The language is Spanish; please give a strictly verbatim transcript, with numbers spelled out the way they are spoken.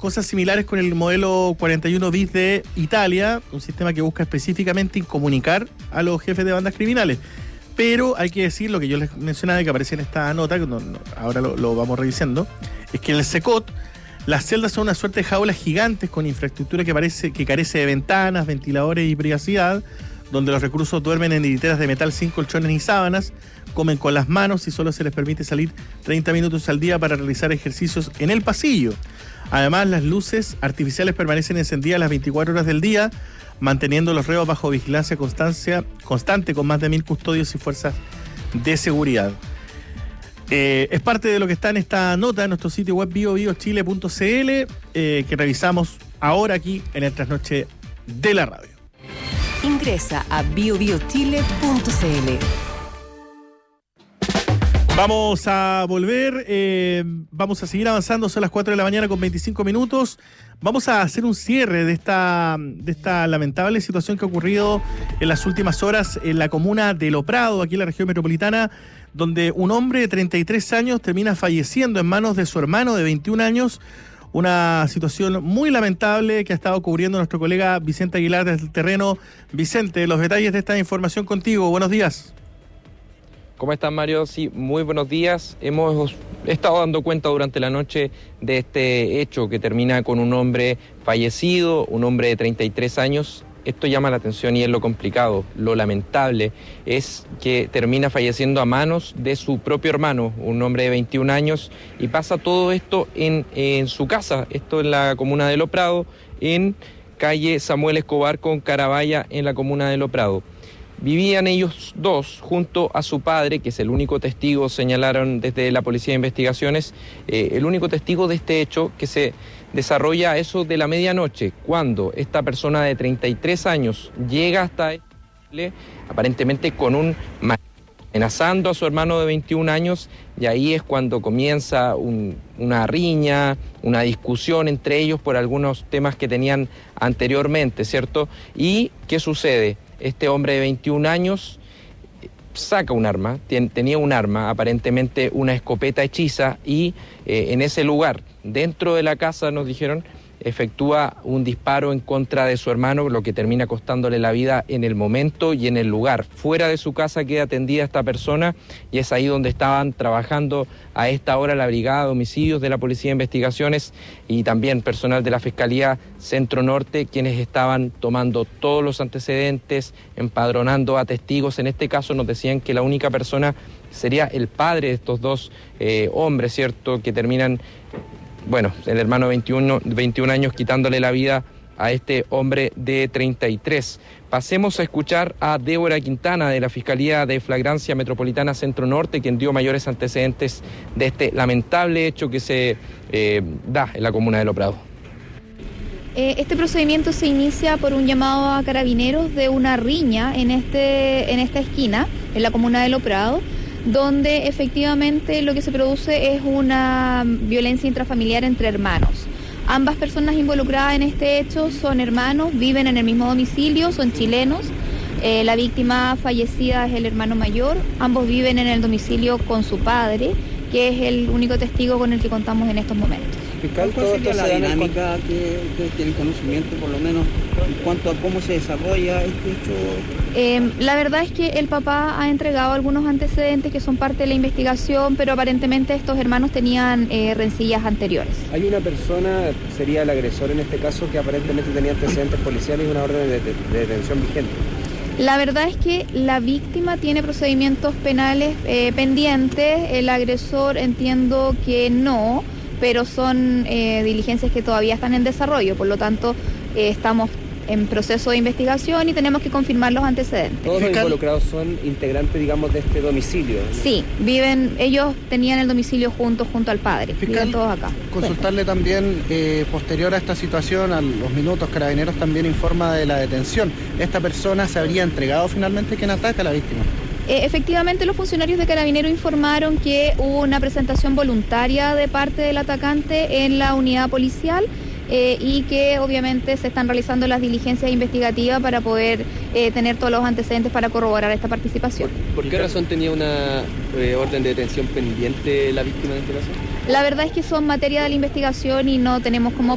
cosas similares con el modelo cuarenta y uno bis de Italia, un sistema que busca específicamente incomunicar a los jefes de bandas criminales. Pero hay que decir, lo que yo les mencionaba, que aparece en esta nota, que no, no, ahora lo, lo vamos revisando, es que en el SECOT las celdas son una suerte de jaulas gigantes con infraestructura que, parece, que carece de ventanas, ventiladores y privacidad, donde los reclusos duermen en literas de metal sin colchones ni sábanas, comen con las manos y solo se les permite salir treinta minutos al día para realizar ejercicios en el pasillo. Además, las luces artificiales permanecen encendidas las veinticuatro horas del día, manteniendo a los reos bajo vigilancia constancia, constante con más de mil custodios y fuerzas de seguridad. Eh, es parte de lo que está en esta nota en nuestro sitio web bio bio chile punto c l, eh, que revisamos ahora aquí en el Trasnoche de la Radio. Ingresa a bio bio chile punto c l. Vamos a volver, eh, vamos a seguir avanzando, son las cuatro de la mañana con veinticinco minutos. Vamos a hacer un cierre de esta, de esta lamentable situación que ha ocurrido en las últimas horas en la comuna de Lo Prado, aquí en la región metropolitana, donde un hombre de treinta y tres años termina falleciendo en manos de su hermano de veintiún años. Una situación muy lamentable que ha estado cubriendo nuestro colega Vicente Aguilar desde el terreno. Vicente, los detalles de esta información contigo. Buenos días. ¿Cómo están, Mario? Sí, muy buenos días. Hemos estado dando cuenta durante la noche de este hecho que termina con un hombre fallecido, un hombre de treinta y tres años. Esto llama la atención y es lo complicado, lo lamentable, es que termina falleciendo a manos de su propio hermano, un hombre de veintiún años, y pasa todo esto en, en su casa, esto en la comuna de Lo Prado, en calle Samuel Escobar con Carabaya en la comuna de Lo Prado. Vivían ellos dos junto a su padre, que es el único testigo, señalaron desde la Policía de Investigaciones, eh, el único testigo de este hecho que se desarrolla a eso de la medianoche, cuando esta persona de treinta y tres años llega hasta él, aparentemente con un amenazando a su hermano de veintiún años, y ahí es cuando comienza un, una riña, una discusión entre ellos por algunos temas que tenían anteriormente, ¿cierto? ¿Y qué sucede? Este hombre de veintiún años saca un arma, ten, tenía un arma, aparentemente una escopeta hechiza, y eh, en ese lugar, dentro de la casa, nos dijeron, efectúa un disparo en contra de su hermano, lo que termina costándole la vida en el momento y en el lugar. Fuera de su casa queda atendida esta persona, y es ahí donde estaban trabajando a esta hora la Brigada de Homicidios de la Policía de Investigaciones y también personal de la Fiscalía Centro Norte, quienes estaban tomando todos los antecedentes, empadronando a testigos. En este caso nos decían que la única persona sería el padre de estos dos eh, hombres, ¿cierto?, que terminan... Bueno, el hermano de veintiuno, veintiún años quitándole la vida a este hombre de treinta y tres. Pasemos a escuchar a Débora Quintana de la Fiscalía de Flagrancia Metropolitana Centro Norte, quien dio mayores antecedentes de este lamentable hecho que se eh, da en la comuna de Lo Prado. Este procedimiento se inicia por un llamado a carabineros de una riña en, este, en esta esquina, en la comuna de Lo Prado, donde efectivamente lo que se produce es una violencia intrafamiliar entre hermanos. Ambas personas involucradas en este hecho son hermanos, viven en el mismo domicilio, son chilenos. Eh, la víctima fallecida es el hermano mayor, ambos viven en el domicilio con su padre, que es el único testigo con el que contamos en estos momentos. Fiscal, todo esto la dinámica que ustedes tienen conocimiento, por lo menos, en cuanto a cómo se desarrolla este hecho. Eh, la verdad es que el papá ha entregado algunos antecedentes que son parte de la investigación, pero aparentemente estos hermanos tenían eh, rencillas anteriores. Hay una persona, sería el agresor en este caso, que aparentemente tenía antecedentes policiales y una orden de, de, de detención vigente. La verdad es que la víctima tiene procedimientos penales eh, pendientes, el agresor entiendo que no, pero son eh, diligencias que todavía están en desarrollo, por lo tanto eh, estamos en proceso de investigación y tenemos que confirmar los antecedentes. Todos los involucrados son integrantes, digamos, de este domicilio, ¿no? Sí, viven, ellos tenían el domicilio juntos, junto al padre, Fiscal, viven todos acá. Consultarle bueno. también, eh, posterior a esta situación, a los minutos, Carabineros también informa de la detención. ¿Esta persona se habría entregado finalmente? ¿Quién ataca a la víctima? Eh, efectivamente, los funcionarios de Carabineros informaron que hubo una presentación voluntaria de parte del atacante en la unidad policial eh, y que obviamente se están realizando las diligencias investigativas para poder eh, tener todos los antecedentes para corroborar esta participación. ¿Por, por qué razón tenía una eh, orden de detención pendiente la víctima en este caso? La verdad es que son materia de la investigación y no tenemos como